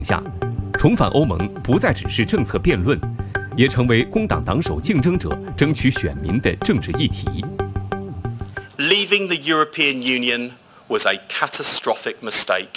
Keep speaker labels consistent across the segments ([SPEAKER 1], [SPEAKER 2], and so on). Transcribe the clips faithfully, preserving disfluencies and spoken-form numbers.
[SPEAKER 1] 下，重返欧盟不再只是政策辩论，也成为工党党首竞争者争取选民的政治议题。
[SPEAKER 2] Leaving the European Union was a catastrophic mistake.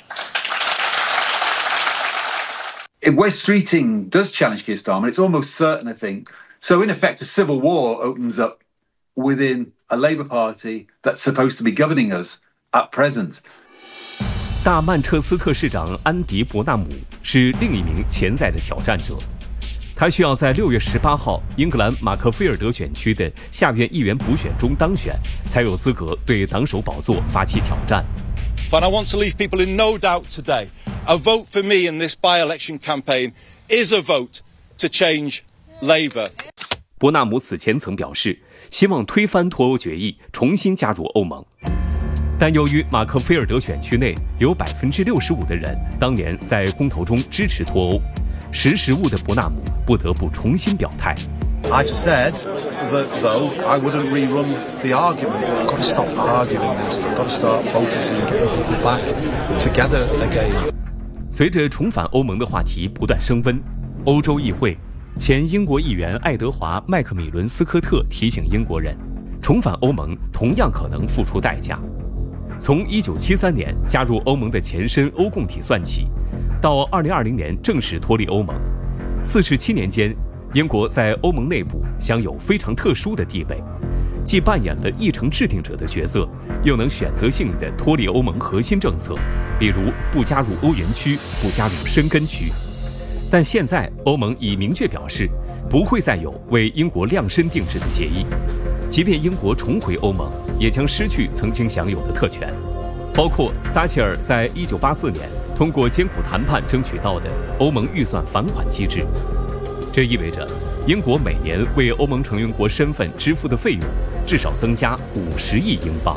[SPEAKER 3] West Streeting does challenge Keir Starmer. It's almost certain, I think. So, in effect, a civil war opens up within a Labour Party that's supposed to be governing us at present.
[SPEAKER 1] 大曼彻斯特市长安迪·伯纳姆是另一名潜在的挑战者，他需要在六月十八号英格兰马克菲尔德选区的下院议员补选中当选，才有资格对党首宝座发起挑战。
[SPEAKER 4] But I want to leave people in no doubt today. A vote for me in this by-election campaign is a vote to change Labour.
[SPEAKER 1] 伯纳姆此前曾表示，希望推翻脱欧决议，重新加入欧盟。但由于马克菲尔德选区内有百分之六十五的人当年在公投中支持脱欧，识时务的伯纳姆不得不重新表态。
[SPEAKER 5] I've said that though I wouldn't rerun the argument. I've got to stop arguing this. I've got to start focusing and getting people back together again.
[SPEAKER 1] 随着重返欧盟的话题不断升温，欧洲议会前英国议员爱德华·麦克米伦斯科特提醒英国人，重返欧盟同样可能付出代价。从一九七三年加入欧盟的前身欧共体算起，到二零二零年正式脱离欧盟，四十七年间，英国在欧盟内部享有非常特殊的地位，既扮演了议程制定者的角色，又能选择性地脱离欧盟核心政策，比如不加入欧元区、不加入申根区。但现在欧盟已明确表示，不会再有为英国量身定制的协议，即便英国重回欧盟，也将失去曾经享有的特权，包括撒切尔在一九八四年通过艰苦谈判争取到的欧盟预算返款机制。这意味着英国每年为欧盟成员国身份支付的费用至少增加五十亿英镑。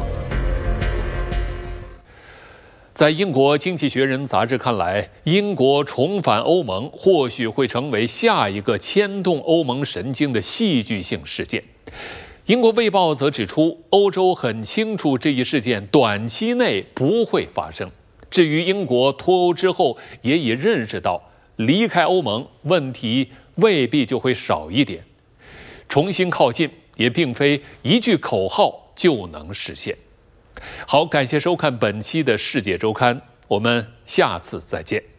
[SPEAKER 6] 在英国《经济学人》杂志看来，英国重返欧盟或许会成为下一个牵动欧盟神经的戏剧性事件。英国《卫报》则指出，欧洲很清楚这一事件短期内不会发生。至于英国脱欧之后，也已认识到离开欧盟问题未必就会少一点，重新靠近也并非一句口号就能实现。好，感谢收看本期的《世界周刊》，我们下次再见。